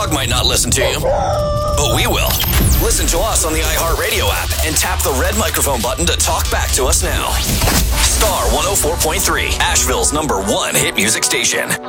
dog might not listen to you, but we will. Listen to us on the iHeartRadio app and tap the red microphone button to talk back to us now. Star 104.3, Asheville's #1 hit music station.